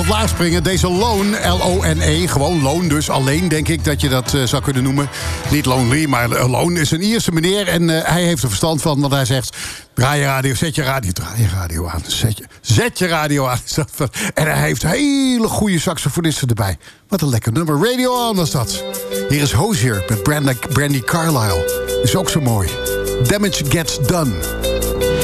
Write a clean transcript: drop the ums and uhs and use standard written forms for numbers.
laag springen. Deze Lone, L-O-N-E, gewoon Lone dus. Alleen denk ik dat je dat zou kunnen noemen. Niet Lonely, maar Lone is een Ierse meneer. En hij heeft er verstand van, want hij zegt... Draai je radio, zet je radio aan. Zet je radio aan. En hij heeft hele goede saxofonisten erbij. Wat een lekker nummer. Radio On was dat. Hier is Hozier met Brandy Carlile. Is ook zo mooi. Damage Gets Done.